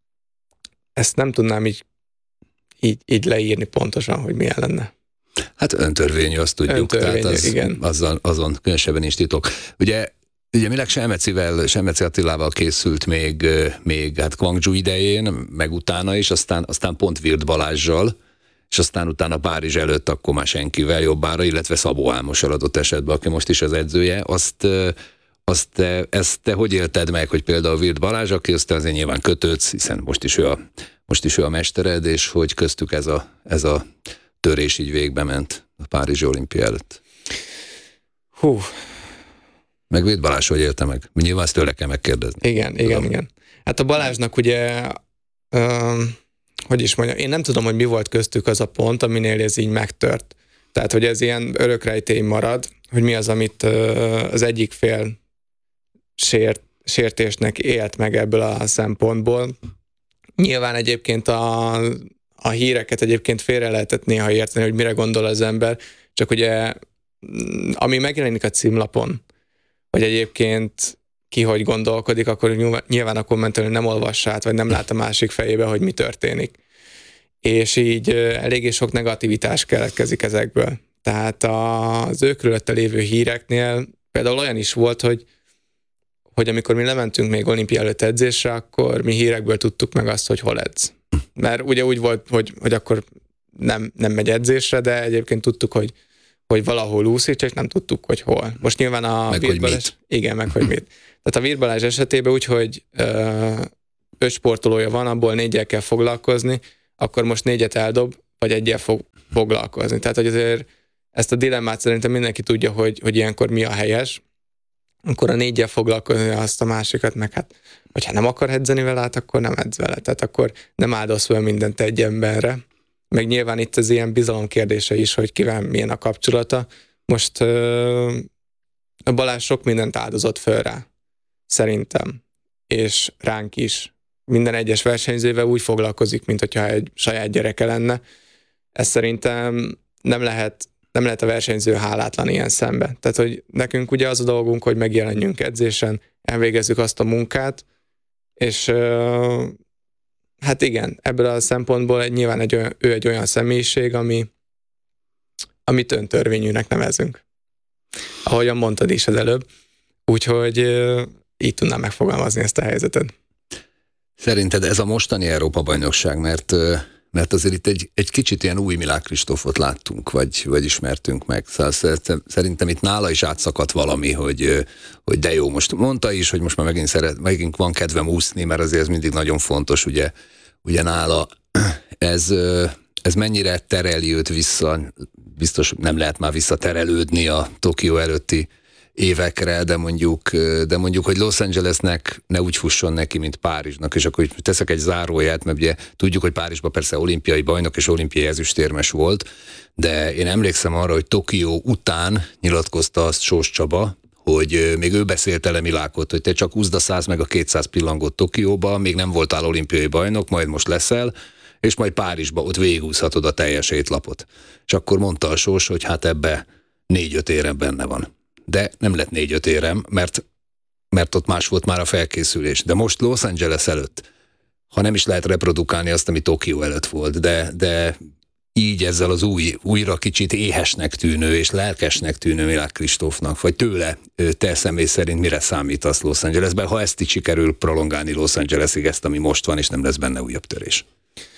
ezt nem tudnám így, így, így leírni pontosan, hogy milyen lenne. Hát öntörvényű, azt tudjuk, öntörvényű, tehát az, igen. Azon, azon különösebben is titok. Ugye, ugye Milák Selmecivel, Selmeci Attilával készült még, még hát Gwangju idején, meg utána is, aztán, aztán pont Virt Balázsjal, és aztán utána Párizs előtt akkor már senkivel jobbára, illetve Szabó Álmossal adott esetben, aki most is az edzője. Azt, azt te, ezt te hogy élted meg, hogy például Virt Balázs, aki azt azért nyilván kötődsz, hiszen most is ő a, most is ő a mestered, és hogy köztük ez a, ez a törés így végbe ment a Párizsi olimpia előtt. Hú. Meg Virt Balázs, hogy élte meg? Nyilván ezt tőle kell megkérdezni. Igen, igen, tudom. igen. Hát a Balázsnak ugye, um, hogy is mondjam, én nem tudom, hogy mi volt köztük az a pont, aminél ez így megtört. Tehát, hogy ez ilyen örökrejtély marad, hogy mi az, amit uh, az egyik fél sért, sértésnek élt meg ebből a szempontból. Nyilván egyébként a, a híreket egyébként félre lehetett néha érteni, hogy mire gondol az ember, csak ugye ami megjelenik a címlapon, hogy egyébként ki hogy gondolkodik, akkor nyilván a kommentelő nem olvassa át, vagy nem lát a másik fejébe, hogy mi történik. És így eléggé sok negativitás keletkezik ezekből. Tehát az ő körülötte lévő híreknél például olyan is volt, hogy, hogy amikor mi lementünk még olimpia előtt edzésre, akkor mi hírekből tudtuk meg azt, hogy hol edz. Mert ugye úgy volt, hogy, hogy akkor nem, nem megy edzésre, de egyébként tudtuk, hogy, hogy valahol úszik, csak nem tudtuk, hogy hol. Most nyilván a meg, Virt Balázs, igen, meg hogy mit. Tehát a Virt Balázs esetében úgy, hogy ö, öt sportolója van, abból négyel kell foglalkozni, akkor most négyet eldob, vagy egyel fog foglalkozni. Tehát, hogy azért ezt a dilemmát szerintem mindenki tudja, hogy, hogy ilyenkor mi a helyes. Akkor a négyel foglalkozni azt a másikat, meg hát, hogyha nem akar edzeni vele, hát akkor nem edz vele. Tehát akkor nem áldoz fel mindent egy emberre. Meg nyilván itt az ilyen bizalom kérdése is, hogy kivel milyen a kapcsolata. Most uh, a Balázs sok mindent áldozott föl rá. Szerintem. És ránk is. Minden egyes versenyzővel úgy foglalkozik, mint hogyha egy saját gyereke lenne. Ez szerintem nem lehet, nem lehet a versenyző hálátlan ilyen szembe. Tehát, hogy nekünk ugye az a dolgunk, hogy megjelenjünk edzésen, elvégezzük azt a munkát, és uh, hát igen, ebből a szempontból egy, nyilván egy olyan, ő egy olyan személyiség, ami, amit öntörvényűnek nevezünk. Ahogyan mondtad is az előbb. Úgyhogy uh, így tudnám megfogalmazni ezt a helyzetet. Szerinted ez a mostani Európa-bajnokság, mert, mert azért itt egy, egy kicsit ilyen új Milák Kristófot láttunk, vagy, vagy ismertünk meg. Szóval szerintem itt nála is átszakadt valami, hogy, hogy de jó, most mondta is, hogy most már megint, szeret, megint van kedvem úszni, mert azért ez mindig nagyon fontos, ugye, ugye nála ez, ez mennyire tereli őt vissza, biztos nem lehet már visszaterelődni a Tokió előtti évekre, de mondjuk, de mondjuk, hogy Los Angelesnek ne úgy fusson neki, mint Párizsnak, és akkor teszek egy záróját, mert ugye tudjuk, hogy Párizsban persze olimpiai bajnok és olimpiai ezüstérmes volt, de én emlékszem arra, hogy Tokió után nyilatkozta azt Sós Csaba, hogy még ő beszélte le Milákot, hogy te csak úszd a száz meg a kétszáz pillangót Tokióba, még nem voltál olimpiai bajnok, majd most leszel, és majd Párizsba ott végigúszhatod a teljes étlapot. És akkor mondta a Sós, hogy hát ebbe négy-öt érem benne van. De nem lett négy-öt érem, mert, mert ott más volt már a felkészülés. De most Los Angeles előtt, ha nem is lehet reprodukálni azt, ami Tokió előtt volt, de, de így ezzel az új, újra kicsit éhesnek tűnő és lelkesnek tűnő Milák Kristófnak, vagy tőle te személy szerint mire számítasz Los Angelesben, ha ezt így sikerül prolongálni Los Angelesig, ezt, ami most van, és nem lesz benne újabb törés?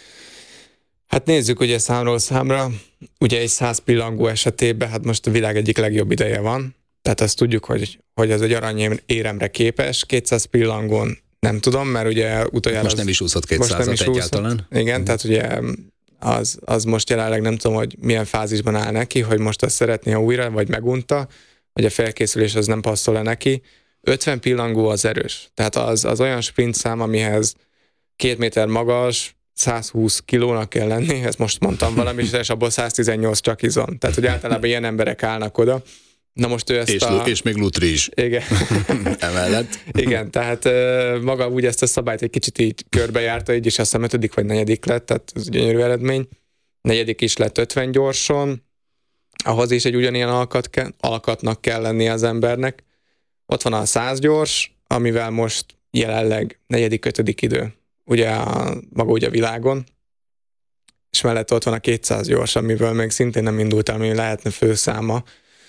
Hát nézzük ugye számról számra, ugye egy száz pillangó esetében, hát most a világ egyik legjobb ideje van, tehát azt tudjuk, hogy, hogy ez egy aranyéremre képes, kétszáz pillangón nem tudom, mert ugye utoljára... Most az, nem is úszott kétszázat egyáltalán. Igen, mm. tehát ugye az, az most jelenleg nem tudom, hogy milyen fázisban áll neki, hogy most azt szeretné, ha újra, vagy megunta, hogy a felkészülés az nem passzol-e neki. ötven pillangó az erős, tehát az, az olyan sprint szám, amihez két méter magas, százhúsz kilónak kell lenni, ezt most mondtam valami, és abból száztizennyolc csak izom. Tehát, hogy általában ilyen emberek állnak oda. Na most ő ezt és, a... és még lutri is. Igen. Emellett. Igen, tehát maga úgy ezt a szabályt egy kicsit így körbejárta, így is azt hiszem ötödik vagy negyedik lett, tehát ez gyönyörű eredmény. Negyedik is lett ötven gyorson, ahhoz is egy ugyanilyen alkat ke- alkatnak kell lennie az embernek. Ott van a száz gyors, amivel most jelenleg negyedik, ötödik idő, ugye a, maga ugye a világon, és mellett ott van a kétszáz gyors, amiből még szintén nem indult, ami lehetne főszáma,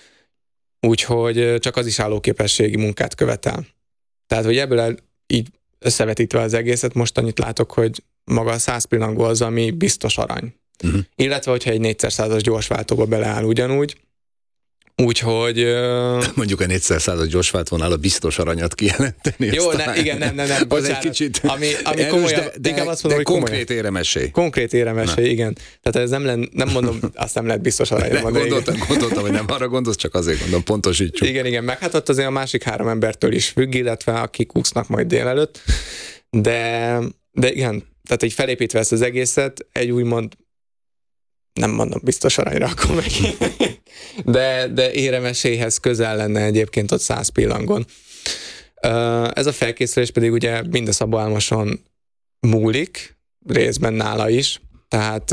úgyhogy csak az is állóképességi munkát követel. Tehát, hogy ebből el, így összevetítve az egészet, most annyit látok, hogy maga a száz pillangó az, ami biztos arany. Uh-huh. Illetve, hogyha egy négyszer-százas gyorsváltóba beleáll ugyanúgy, úgyhogy... Uh... Mondjuk a négyszer-százas gyorsváltónál a biztos aranyat kijelenteni. Jó, ne, igen, nem, nem, nem, bocsánat. Az egy kicsit ami, ami erős, komolyan, de, de, azt mondom, de konkrét éremesély. Konkrét éremesély, igen. Tehát ez nem, len, nem mondom, azt nem lehet biztos aranyat mondani. Gondoltam, gondoltam, hogy nem arra gondolsz, csak azért gondolom, pontosítsuk. Igen, igen, meg hát ott azért a másik három embertől is függ, illetve akik úsznak majd délelőtt. De, de igen, tehát így felépítve ezt az egészet, egy úgymond nem mondom biztos aranyra, akkor meg. De, de éremesélyhez közel lenne egyébként ott száz pillangon. Ez a felkészülés pedig ugye mind a Szabó Álmoson múlik, részben nála is, tehát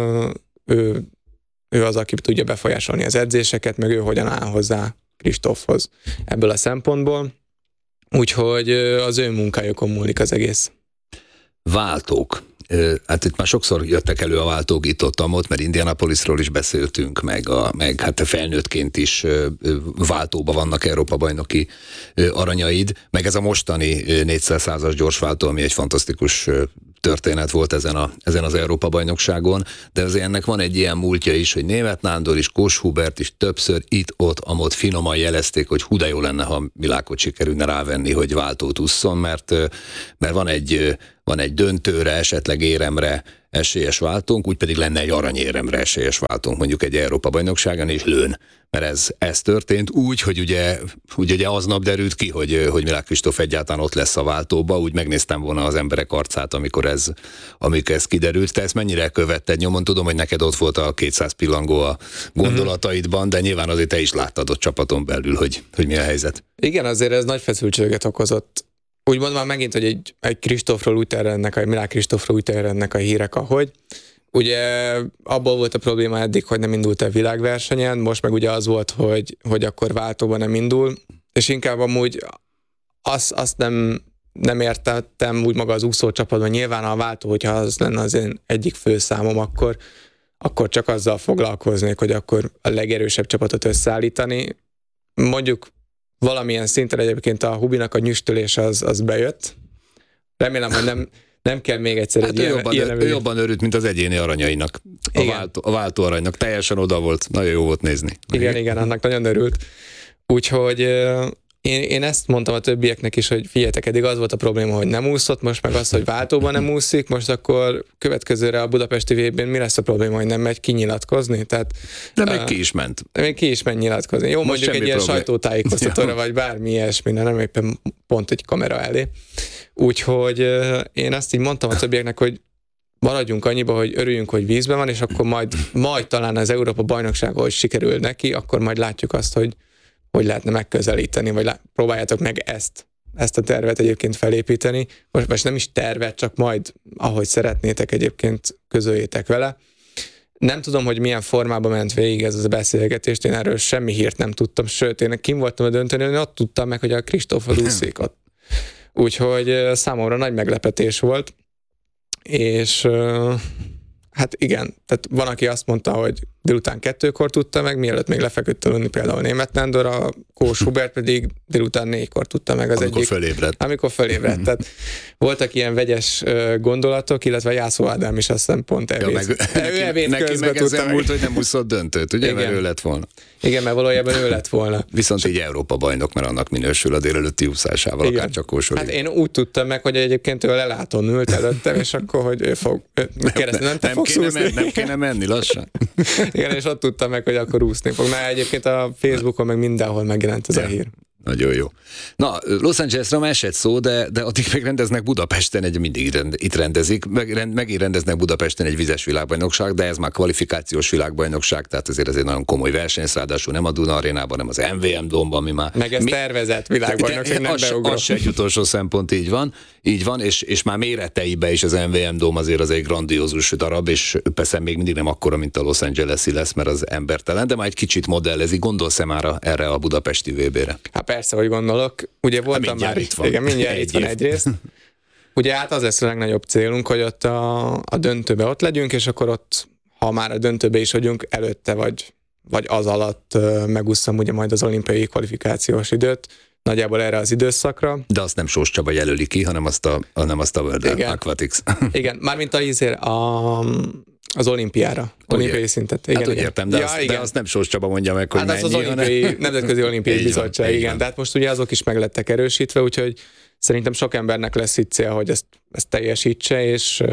ő, ő az, aki tudja befolyásolni az edzéseket, meg ő hogyan áll hozzá Kristófhoz ebből a szempontból. Úgyhogy az ő munkájukon múlik az egész. Váltók. Hát itt már sokszor jöttek elő a váltók itt-ott, mert Indianapolisról is beszéltünk, meg, a, meg hát felnőttként is váltóban vannak Európa-bajnoki aranyaid, meg ez a mostani négyszázas gyorsváltó, ami egy fantasztikus történet volt ezen, a, ezen az Európa-bajnokságon, de azért ennek van egy ilyen múltja is, hogy Németh Nándor is, Kós Hubert is többször itt-ott, amott finoman jelezték, hogy hú de jó lenne, ha Milákot sikerülne rávenni, hogy váltót ússzon, mert, mert van egy van egy döntőre, esetleg éremre esélyes váltónk, úgy pedig lenne egy aranyéremre esélyes váltónk, mondjuk egy Európa-bajnokságon, és lőn. Mert ez, ez történt úgy, hogy ugye, ugye, ugye aznap derült ki, hogy, hogy Milák Kristóf egyáltalán ott lesz a váltóba, úgy megnéztem volna az emberek arcát, amikor ez, amikor ez kiderült. Te ezt mennyire követted nyomon? Tudom, hogy neked ott volt a kétszáz pillangó a gondolataidban, de nyilván azért te is láttad ott csapaton belül, hogy, hogy mi a helyzet. Igen, azért ez nagy feszültséget okozott. Úgymond már megint, hogy egy, egy Kristófról úgy terjednek, egy Milák Kristófról úgy terjednek a hírek, ahogy. Ugye abból volt a probléma eddig, hogy nem indult el világversenyen, most meg ugye az volt, hogy, hogy akkor váltóban nem indul, és inkább amúgy azt, azt nem, nem értettem úgy maga az úszócsapatban. Nyilván a váltó, hogyha az lenne az én egyik főszámom, akkor, akkor csak azzal foglalkoznék, hogy akkor a legerősebb csapatot összeállítani. Mondjuk valamilyen szinten egyébként a Hubinak a nyüstölés az, az bejött. Remélem, hogy nem, nem kell még egyszer hát egy ő ilyen... jobban, ilyen ő jobban örült, mint az egyéni aranyainak. A váltó, a váltó aranynak. Teljesen oda volt. Nagyon jó volt nézni. Igen, igen, annak nagyon örült. Úgyhogy én, én ezt mondtam a többieknek is, hogy figyeljetek, eddig az volt a probléma, hogy nem úszott, most meg az, hogy váltóban nem úszik, most akkor következőre a budapesti vé bén mi lesz a probléma, hogy nem megy kinyilatkozni? Tehát, de még uh, ki is ment. Még ki is ment nyilatkozni. Jó, most mondjuk egy ilyen problém. Sajtótájékoztatóra, vagy bármi ilyesmi, nem éppen pont egy kamera elé. Úgyhogy uh, én azt így mondtam a többieknek, hogy maradjunk annyiba, hogy örüljünk, hogy vízben van, és akkor majd, majd talán az Európa bajnokság, hogy sikerül neki, akkor majd látjuk azt, hogy hogy lehetne megközelíteni, vagy lá- próbáljátok meg ezt, ezt a tervet egyébként felépíteni. Most, most nem is tervet, csak majd, ahogy szeretnétek egyébként közöljétek vele. Nem tudom, hogy milyen formában ment végig ez a beszélgetést, én erről semmi hírt nem tudtam, sőt, én kim voltam a döntőn, ott tudtam meg, hogy a Kristóf az úszik ott. Úgyhogy számomra nagy meglepetés volt, és hát igen, tehát van, aki azt mondta, hogy délután kettőkor tudta meg, mielőtt még lefeküdt aludni például Németh Nándor, a Kós Hubert pedig délután négykor tudta meg az amikor egyik. Fölébredt. Amikor fölébredt. Tehát voltak ilyen vegyes gondolatok, illetve Jászó Ádám is azt hiszem pont evét. Ja, meg, ő evét neki meg ezzel múlt, hogy nem úszott döntőt, ugye, igen. Mert ő lett volna. Igen, mert valójában ő lett volna. Viszont így Európa bajnok, mert annak minősül a délelőtti úszásával, igen. Akár csak Kósorig. Hát én úgy tudtam meg, hogy egyébként ő a lelátón ült előttem, és akkor, hogy ő fog, ő, nem, keresztül, nem, nem, nem, kéne menni, nem kéne menni lassan. Igen, és ott tudtam meg, hogy akkor úszni fog. Mert egyébként a Facebookon meg mindenhol megjelent ez ja. a hír. Nagyon jó. Na, Los Angelesre már esett szó, de, de addig meg rendeznek Budapesten, egy mindig rend, itt rendezik, meg, rend, megint rendeznek Budapesten egy vizes világbajnokság, de ez már kvalifikációs világbajnokság, tehát ezért ez egy nagyon komoly verseny, ráadásul nem a Duna arénában, hanem az em vé em Dome-ban, ami már... Meg ez mi, tervezett világbajnokság, nem beugrott. Az se egy utolsó szempont, így van, így van, és, és már méreteibe is az em vé em Dome azért az egy grandiózus darab, és persze még mindig nem akkora, mint a Los Angeles-i lesz, mert az embertelen, de már egy kicsit modellezik. Gondolsz-e már erre a budapesti vé bére? Hát persze, hogy gondolok. Ugye voltam már, itt van. Igen, mindjárt egy itt van egyrészt. Ugye hát az lesz a legnagyobb célunk, hogy ott a, a döntőbe ott legyünk, és akkor ott, ha már a döntőbe is vagyunk, előtte vagy, vagy az alatt uh, megúszszam ugye majd az olimpiai kvalifikációs időt, nagyjából erre az időszakra. De azt nem Sós Csaba jelöli ki, hanem azt a, hanem azt a World Igen. Aquatics. Igen, mármint a, a, az olimpiára, olimpiai szintet. Igen, hát úgy igen. értem, de, ja, azt, igen. de azt nem Sós Csaba mondja meg, hogy hát mennyi. Az az olimpiai, hanem... Nemzetközi Olimpiai Bizottság, van, igen. van. De hát most ugye azok is meg lettek erősítve, úgyhogy szerintem sok embernek lesz itt cél, hogy ezt, ezt teljesítse, és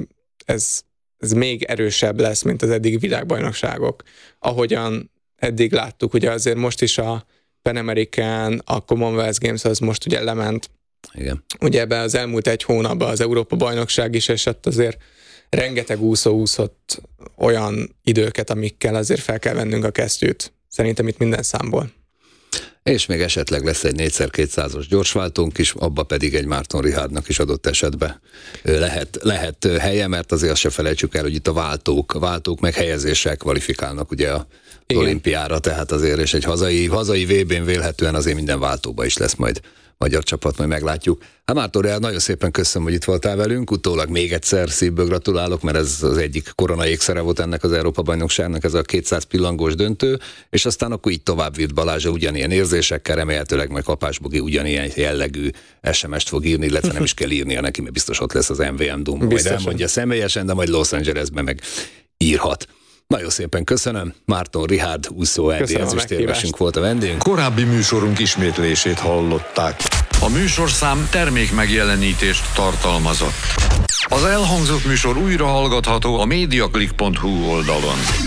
ez, ez még erősebb lesz, mint az eddigi világbajnokságok. Ahogyan eddig láttuk, ugye azért most is a Pan American, a Commonwealth Games az most ugye lement. Igen. Ugye ebben az elmúlt egy hónapban az Európa bajnokság is esett, azért rengeteg úszó úszott olyan időket, amikkel azért fel kell vennünk a kesztyűt. Szerintem itt minden számból. és még esetleg lesz egy négyszer kétszázas gyorsváltónk is, abba pedig egy Márton Richardnak is adott esetben lehet, lehet helye, mert azért azt se felejtsük el, hogy itt a váltók, váltók meg helyezéssel kvalifikálnak ugye a olimpiára, tehát azért, és egy hazai, hazai vé bén vélhetően azért minden váltóba is lesz majd magyar csapat, majd meglátjuk. Hát Márton Richard, nagyon szépen köszönöm, hogy itt voltál velünk, utólag még egyszer szívből gratulálok, mert ez az egyik korona ékszere volt ennek az Európa-bajnokságnak, ez a kétszáz pillangós döntő, és aztán akkor így tovább vitt Balázsa ugyanilyen érzésekkel, remélhetőleg majd Kapás Bogi ugyanilyen jellegű es em est fog írni, illetve nem is kell írnia neki, mert biztos ott lesz az em vé em Dome, majd elmondja személyesen, de majd Los Angelesben meg írhat. Nagyon szépen köszönöm. Márton Richard úszó é bé ezüstérmesünk volt a vendégünk. Korábbi műsorunk ismétlését hallották. A műsorszám termék megjelenítést tartalmazott. Az elhangzott műsor újra hallgatható a mediaclick pont hu oldalon.